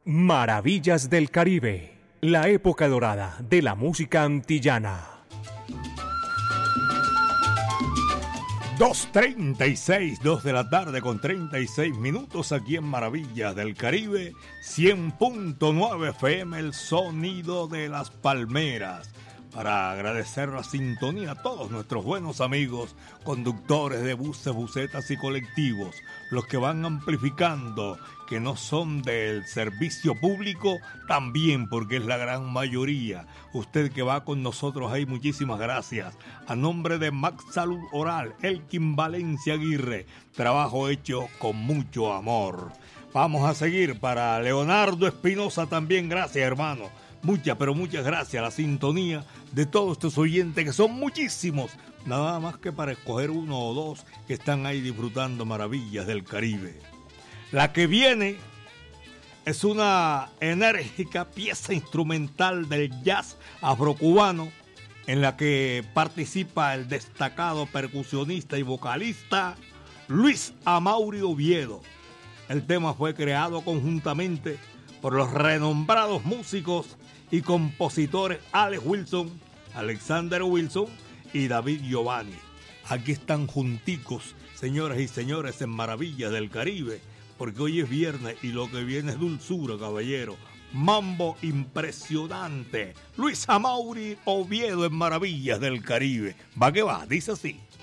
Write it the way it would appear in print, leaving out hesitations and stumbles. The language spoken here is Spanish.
Maravillas del Caribe, la época dorada de la música antillana. 2:36, 2 de la tarde con 36 minutos aquí en Maravillas del Caribe, 100.9 FM, el sonido de las palmeras. Para agradecer la sintonía a todos nuestros buenos amigos, conductores de buses, busetas y colectivos, los que van amplificando, que no son del servicio público, también porque es la gran mayoría. Usted que va con nosotros ahí, muchísimas gracias. A nombre de Max Salud Oral, Elkin Valencia Aguirre, trabajo hecho con mucho amor. Vamos a seguir para Leonardo Espinosa también, gracias hermano. Muchas, pero muchas gracias a la sintonía de todos estos oyentes, que son muchísimos, nada más que para escoger uno o dos que están ahí disfrutando Maravillas del Caribe. La que viene es una enérgica pieza instrumental del jazz afrocubano en la que participa el destacado percusionista y vocalista Luis Amaury Oviedo. El tema fue creado conjuntamente por los renombrados músicos y compositores Alex Wilson, Alexander Wilson y David Giovanni. Aquí están junticos, señoras y señores, en Maravillas del Caribe, porque hoy es viernes y lo que viene es dulzura, caballero. Mambo impresionante. Luis Amaury Oviedo en Maravillas del Caribe. Va que va, dice así.